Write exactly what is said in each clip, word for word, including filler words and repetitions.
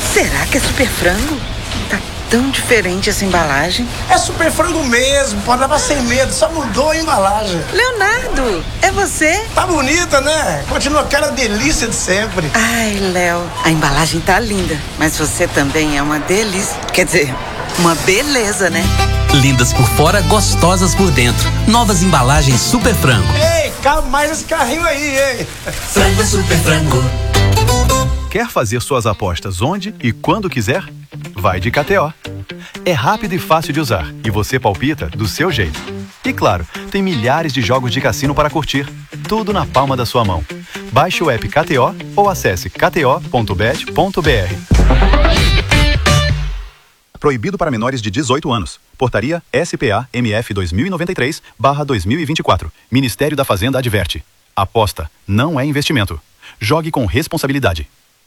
Será que é Super Frango? Tá tão diferente essa embalagem. É Super Frango mesmo, pode levar sem medo, só mudou a embalagem. Leonardo, é você? Tá bonita, né? Continua aquela delícia de sempre. Ai, Léo, a embalagem tá linda, mas você também é uma delícia. Quer dizer, uma beleza, né? Lindas por fora, gostosas por dentro. Novas embalagens Super Frango. Ei, cabe mais esse carrinho aí, hein? Frango Super Frango. Quer fazer suas apostas onde e quando quiser? Vai de K T O. É rápido e fácil de usar e você palpita do seu jeito. E claro, tem milhares de jogos de cassino para curtir, tudo na palma da sua mão. Baixe o app K T O ou acesse k t o ponto bet ponto b r. Proibido para menores de dezoito anos. Portaria S P A M F dois mil e noventa e três barra dois mil e vinte e quatro. Ministério da Fazenda adverte. Aposta não é investimento. Jogue com responsabilidade.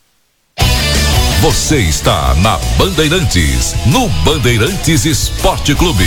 Você está na Bandeirantes, no Bandeirantes Esporte Clube.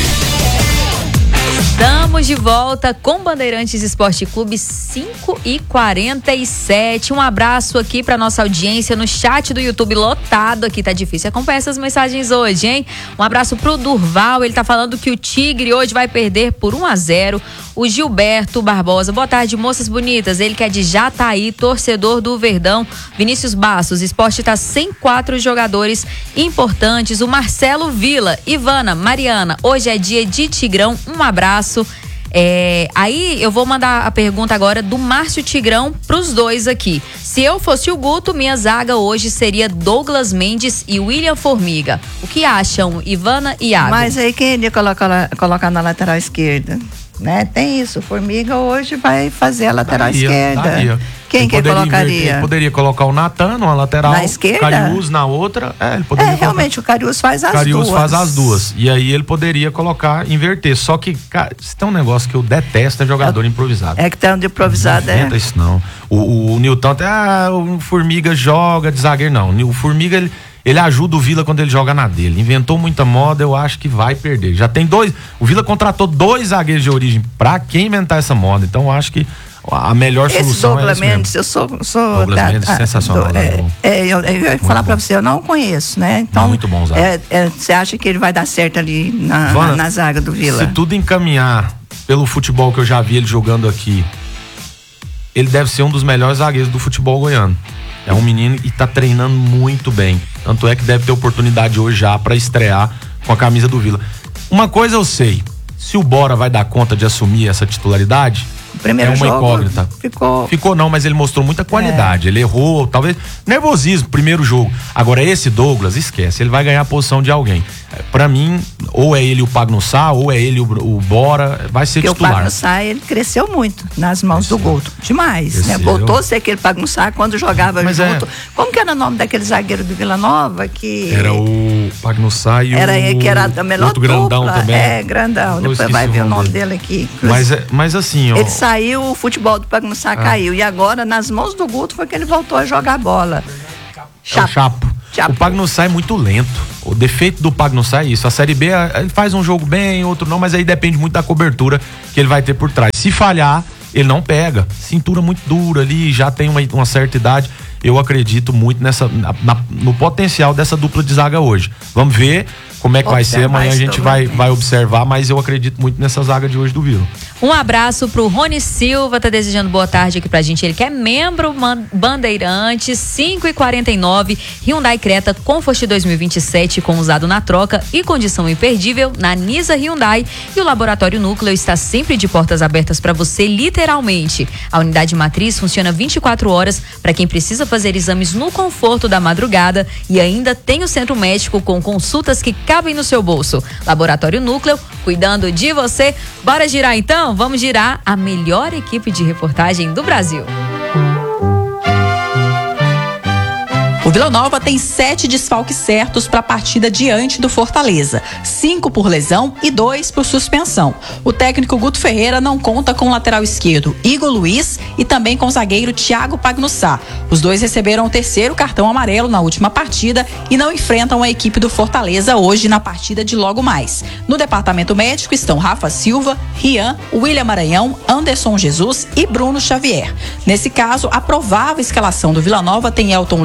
Estamos de volta com Bandeirantes Esporte Clube, cinco e quarenta e sete. Um abraço aqui para nossa audiência no chat do YouTube lotado aqui, tá difícil acompanhar essas mensagens hoje, hein? Um abraço pro Durval, ele tá falando que o Tigre hoje vai perder por um a zero. O Gilberto Barbosa, boa tarde, moças bonitas, ele que é de Jataí, torcedor do Verdão. Vinícius Bastos, esporte tá sem quatro jogadores importantes. O Marcelo Vila, Ivana, Mariana, hoje é dia de Tigrão, um abraço. É, aí eu vou mandar a pergunta agora do Márcio Tigrão pros dois aqui. Se eu fosse o Guto, minha zaga hoje seria Douglas Mendes e William Formiga. O que acham, Ivana e Iago? Mas aí quem iria colocar, colocar na lateral esquerda? Né? Tem isso, Formiga hoje vai fazer a lateral daria, esquerda. Daria. Quem ele que ele colocaria? Ele poderia colocar o Natan numa lateral, na esquerda? Cariús na outra. É, ele poderia é realmente, o Cariús faz as Cariús duas. faz as duas. E aí ele poderia colocar, inverter. Só que, cara, se tem um negócio que eu detesto é jogador é, improvisado. É que tem um de improvisado, não é? Isso não. O, o, o Nilton até, ah, o Formiga joga de zagueiro, não. O Formiga, ele, ele ajuda o Vila quando ele joga na dele. Inventou muita moda, eu acho que vai perder. Já tem dois, o Vila contratou dois zagueiros de origem pra quem inventar essa moda. Então eu acho que a melhor esse solução Douglas é esse Mendes, mesmo. eu sou, sou Douglas da, Mendes, a, sensacional. Do, é, é, eu, eu ia falar para você, eu não conheço, né? Então, não, muito bom, é, é, você acha que ele vai dar certo ali na, Vana, na, na zaga do Vila? Se tudo encaminhar pelo futebol que eu já vi ele jogando aqui, ele deve ser um dos melhores zagueiros do futebol goiano. É um menino e tá treinando muito bem. Tanto é que deve ter oportunidade hoje já para estrear com a camisa do Vila. Uma coisa eu sei, se o Bora vai dar conta de assumir essa titularidade, primeiro é uma jogo incógnita. Ficou... Ficou não, mas ele mostrou muita qualidade. É. Ele errou, talvez, nervosismo, primeiro jogo. Agora esse Douglas, esquece, ele vai ganhar a posição de alguém. Pra mim, ou é ele o Pagnussá, ou é ele o, o Bora, vai ser Porque titular. o Pagnussá, ele cresceu muito nas mãos esse, do Guto. Demais, né? Voltou a ser aquele Pagnussá quando jogava mas junto. É... Como que era o nome daquele zagueiro do Vila Nova? Que... Era o Pagnussá e era, o... Que era a melhor outro grandão dupla. também. É, grandão. Eu depois vai ver o nome dele, dele aqui. Mas, mas assim, ó... Ele saiu, o futebol do Pagnussá ah. caiu. E agora, nas mãos do Guto, foi que ele voltou a jogar bola. Chapo. É o Chapo. Chapo. O Pagnussá é muito lento. O defeito do Pagnussá é isso. A Série B, ele faz um jogo bem, outro não, mas aí depende muito da cobertura que ele vai ter por trás. Se falhar, ele não pega. Cintura muito dura ali, já tem uma, uma certa idade. Eu acredito muito nessa, na, na, no potencial dessa dupla de zaga hoje. Vamos ver como é que vai ser. Amanhã a gente vai, vai observar, mas eu acredito muito nessa zaga de hoje do Vila. Um abraço pro Rony Silva, tá desejando boa tarde aqui pra gente. Ele que é membro Bandeirantes, cinco e quarenta e nove, Hyundai Creta Comfort dois mil e vinte e sete com usado na troca e condição imperdível na Nisa Hyundai. E o Laboratório Núcleo está sempre de portas abertas para você, literalmente. A unidade matriz funciona vinte e quatro horas para quem precisa fazer exames no conforto da madrugada e ainda tem o centro médico com consultas que cabem no seu bolso. Laboratório Núcleo, cuidando de você. Bora girar então? Vamos girar a melhor equipe de reportagem do Brasil. O Vila Nova tem sete desfalques certos para a partida diante do Fortaleza. Cinco por lesão e dois por suspensão. O técnico Guto Ferreira não conta com o lateral esquerdo Igor Luiz e também com o zagueiro Thiago Pagnussá. Os dois receberam o terceiro cartão amarelo na última partida e não enfrentam a equipe do Fortaleza hoje na partida de logo mais. No departamento médico estão Rafa Silva, Rian, William Maranhão, Anderson Jesus e Bruno Xavier. Nesse caso, a provável escalação do Vila Nova tem Elton Leite no gol,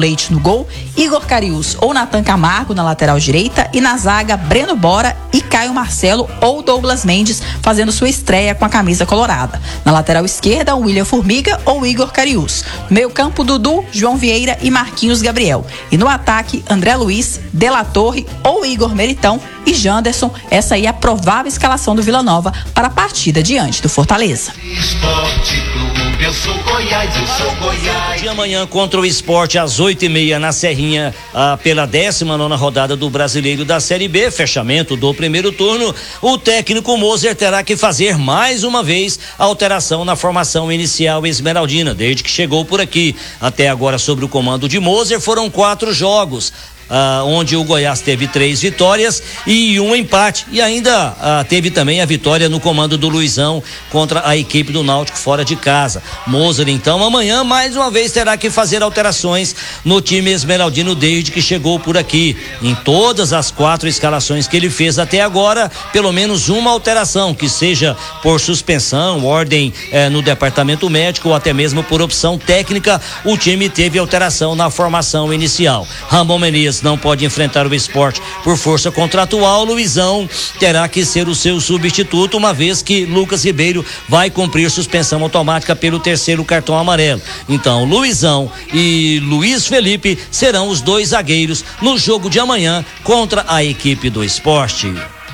gol, Igor Cariús ou Natan Camargo na lateral direita e na zaga Breno Bora e Caio Marcelo ou Douglas Mendes fazendo sua estreia com a camisa colorada. Na lateral esquerda, William Formiga ou Igor Cariús. No meio campo, Dudu, João Vieira e Marquinhos Gabriel. E no ataque, André Luiz, De La Torre ou Igor Meritão e Janderson. Essa aí é a provável escalação do Vila Nova para a partida diante do Fortaleza. Esporte Clube, eu sou Goiás, eu sou Goiás. De amanhã contra o Sport às oito e meia na Serrinha, ah, pela décima nona rodada do Brasileiro da Série B, fechamento do primeiro turno, o técnico Moser terá que fazer mais uma vez a alteração na formação inicial esmeraldina, desde que chegou por aqui. Até agora, sob o comando de Moser, foram quatro jogos. Uh, onde o Goiás teve três vitórias e um empate, e ainda uh, teve também a vitória no comando do Luizão contra a equipe do Náutico fora de casa. Moser, então, amanhã mais uma vez terá que fazer alterações no time esmeraldino desde que chegou por aqui. Em todas as quatro escalações que ele fez até agora, pelo menos uma alteração, que seja por suspensão, ordem eh, no departamento médico ou até mesmo por opção técnica, o time teve alteração na formação inicial. Ramon Menezes não pode enfrentar o Sport por força contratual. Luizão terá que ser o seu substituto, uma vez que Lucas Ribeiro vai cumprir suspensão automática pelo terceiro cartão amarelo. Então, Luizão e Luiz Felipe serão os dois zagueiros no jogo de amanhã contra a equipe do Sport.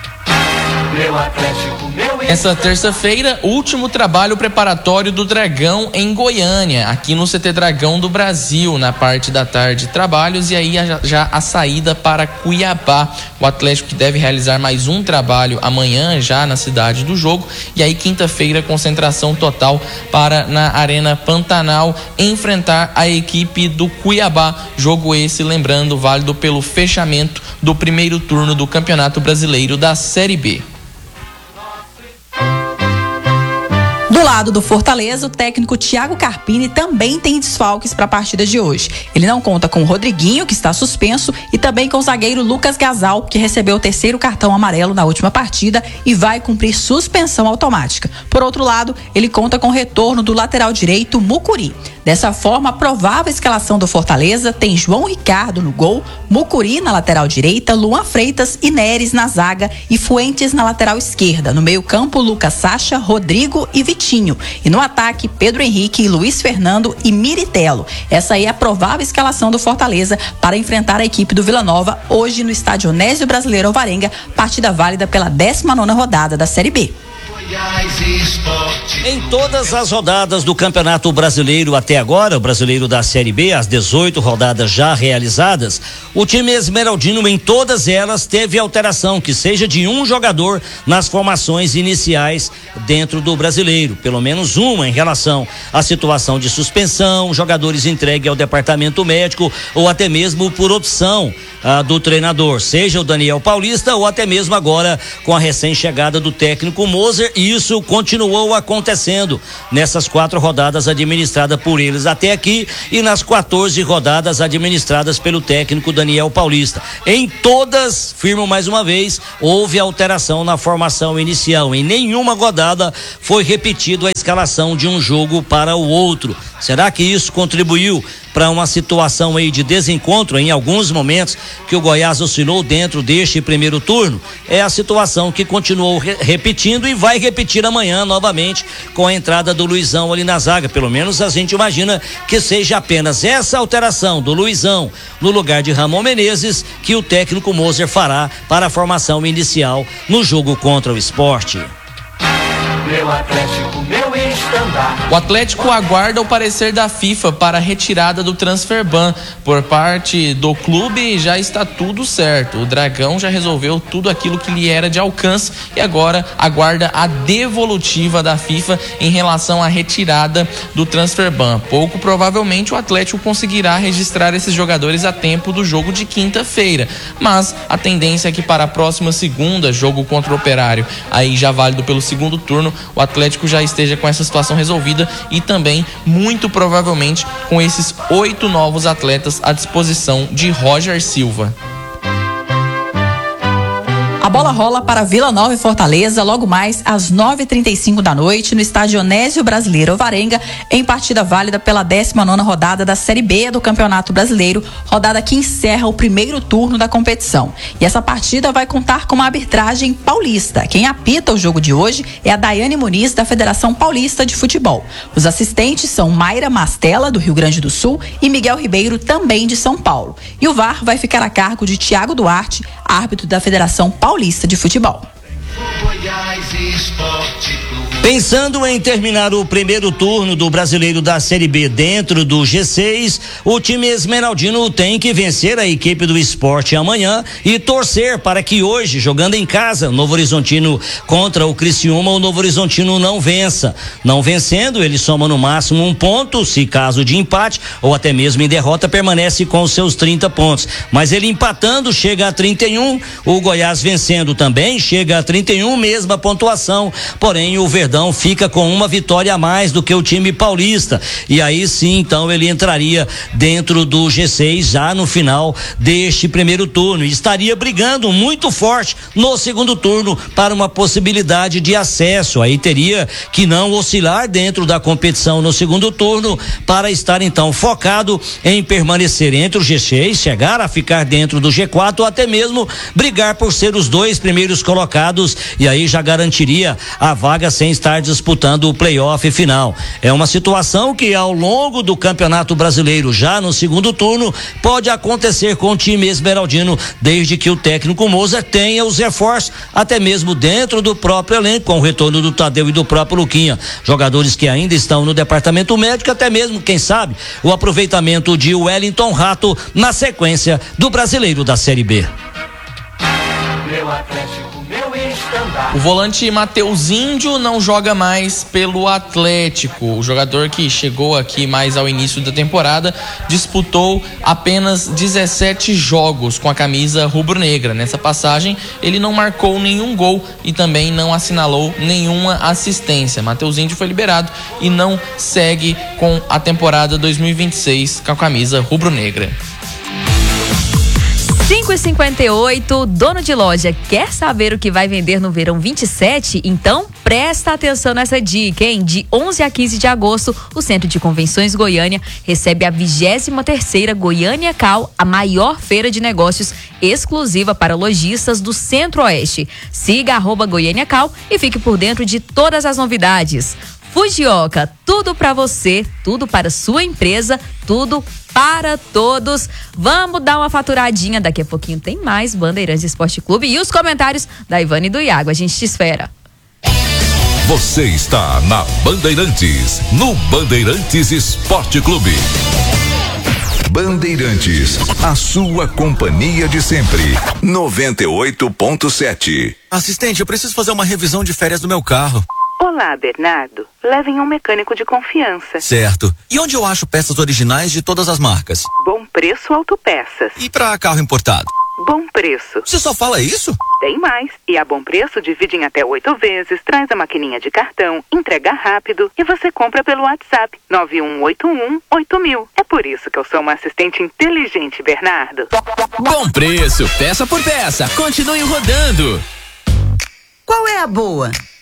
Meu Atlético, meu... Essa terça-feira, último trabalho preparatório do Dragão em Goiânia, aqui no C T Dragão do Brasil, na parte da tarde, trabalhos, e aí já, já a saída para Cuiabá. O Atlético que deve realizar mais um trabalho amanhã, já na cidade do jogo, e aí quinta-feira, concentração total para na Arena Pantanal enfrentar a equipe do Cuiabá. Jogo esse, lembrando, válido pelo fechamento do primeiro turno do Campeonato Brasileiro da Série B. Do lado do Fortaleza, o técnico Thiago Carpini também tem desfalques para a partida de hoje. Ele não conta com o Rodriguinho, que está suspenso, e também com o zagueiro Lucas Gasal, que recebeu o terceiro cartão amarelo na última partida e vai cumprir suspensão automática. Por outro lado, ele conta com o retorno do lateral direito Mucuri. Dessa forma, a provável escalação do Fortaleza tem João Ricardo no gol, Mucuri na lateral direita, Luan Freitas e Neres na zaga e Fuentes na lateral esquerda. No meio-campo, Lucas Sacha, Rodrigo e Vitinho. E no ataque, Pedro Henrique, Luiz Fernando e Miritelo. Essa aí é a provável escalação do Fortaleza para enfrentar a equipe do Vila Nova hoje no estádio Onésio Brasileiro Alvarenga, partida válida pela décima nona rodada da Série B. Em todas as rodadas do Campeonato Brasileiro até agora, o Brasileiro da Série B, as dezoito rodadas já realizadas, o time esmeraldino em todas elas teve alteração, que seja de um jogador nas formações iniciais dentro do Brasileiro, pelo menos uma em relação à situação de suspensão, jogadores entregues ao departamento médico ou até mesmo por opção ah, do treinador, seja o Daniel Paulista ou até mesmo agora com a recém-chegada do técnico Moser. Isso continuou acontecendo nessas quatro rodadas administradas por eles até aqui e nas quatorze rodadas administradas pelo técnico Daniel Paulista. Em todas, firmo mais uma vez, houve alteração na formação inicial. Em nenhuma rodada foi repetido a escalação de um jogo para o outro. Será que isso contribuiu para uma situação aí de desencontro em alguns momentos que o Goiás oscilou dentro deste primeiro turno? É a situação que continuou re- repetindo e vai repetir amanhã novamente com a entrada do Luizão ali na zaga. Pelo menos a gente imagina que seja apenas essa alteração do Luizão no lugar de Ramon Menezes que o técnico Moser fará para a formação inicial no jogo contra o Sport. Meu Atlético, meu estandarte. O Atlético aguarda o parecer da FIFA para a retirada do transfer ban. Por parte do clube já está tudo certo. O Dragão já resolveu tudo aquilo que lhe era de alcance e agora aguarda a devolutiva da FIFA em relação à retirada do transfer ban. Pouco provavelmente o Atlético conseguirá registrar esses jogadores a tempo do jogo de quinta-feira, mas a tendência é que para a próxima segunda, jogo contra o Operário, aí já válido pelo segundo turno, o Atlético já esteja com essa situação resolvida e também, muito provavelmente, com esses oito novos atletas à disposição de Roger Silva. A bola rola para Vila Nova e Fortaleza logo mais às nove e trinta e cinco da noite no estádio Onésio Brasileiro Alvarenga, em partida válida pela décima nona rodada da Série B do Campeonato Brasileiro, rodada que encerra o primeiro turno da competição. E essa partida vai contar com uma arbitragem paulista. Quem apita o jogo de hoje é a Daiane Muniz, da Federação Paulista de Futebol. Os assistentes são Mayra Mastella, do Rio Grande do Sul, e Miguel Ribeiro, também de São Paulo. E o V A R vai ficar a cargo de Tiago Duarte, árbitro da Federação Paulista de Futebol. Pensando em terminar o primeiro turno do Brasileiro da Série B dentro do G seis, o time esmeraldino tem que vencer a equipe do Sport amanhã e torcer para que hoje, jogando em casa, Novo Horizontino contra o Criciúma, o Novo Horizontino não vença. Não vencendo, ele soma no máximo um ponto, se caso de empate ou até mesmo em derrota, permanece com os seus trinta pontos. Mas ele empatando chega a trinta e um, o Goiás vencendo também chega a trinta e um, mesma pontuação, porém o Verdão fica com uma vitória a mais do que o time paulista, e aí sim, então ele entraria dentro do G seis já no final deste primeiro turno e estaria brigando muito forte no segundo turno para uma possibilidade de acesso. Aí teria que não oscilar dentro da competição no segundo turno para estar então focado em permanecer entre o G seis, chegar a ficar dentro do G quatro ou até mesmo brigar por ser os dois primeiros colocados, e aí já garantiria a vaga sem estar disputando o playoff final. É uma situação que ao longo do Campeonato Brasileiro, já no segundo turno, pode acontecer com o time esmeraldino, desde que o técnico Moza tenha os reforços, até mesmo dentro do próprio elenco, com o retorno do Tadeu e do próprio Luquinha, jogadores que ainda estão no departamento médico, até mesmo, quem sabe, o aproveitamento de Wellington Rato na sequência do Brasileiro da Série B. Meu Atlético, meu estandarte. O volante Matheus Índio não joga mais pelo Atlético. O jogador que chegou aqui mais ao início da temporada disputou apenas dezessete jogos com a camisa rubro-negra. Nessa passagem, ele não marcou nenhum gol e também não assinalou nenhuma assistência. Matheus Índio foi liberado e não segue com a temporada dois mil e vinte e seis com a camisa rubro-negra. cinco e cinquenta e oito, dono de loja, quer saber o que vai vender no verão vinte e sete? Então presta atenção nessa dica, hein? De onze a quinze de agosto, o Centro de Convenções Goiânia recebe a vigésima terceira Goiânia Cal, a maior feira de negócios exclusiva para lojistas do Centro-Oeste. Siga arroba Goiânia Cal e fique por dentro de todas as novidades. Fujioka, tudo para você, tudo para sua empresa, tudo para todos. Vamos dar uma faturadinha, daqui a pouquinho tem mais Bandeirantes Esporte Clube e os comentários da Ivane e do Iago. A gente te espera. Você está na Bandeirantes, no Bandeirantes Esporte Clube. Bandeirantes, a sua companhia de sempre. noventa e oito ponto sete. Assistente, eu preciso fazer uma revisão de férias do meu carro. Olá, Bernardo. Levem um mecânico de confiança. Certo. E onde eu acho peças originais de todas as marcas? Bom Preço Autopeças. E para carro importado? Bom Preço. Você só fala isso? Tem mais. E a Bom Preço divide em até oito vezes, traz a maquininha de cartão, entrega rápido e você compra pelo WhatsApp nove um oito um oito mil. É por isso que eu sou uma assistente inteligente, Bernardo. Bom Preço, peça por peça. Continue rodando. Qual é a boa?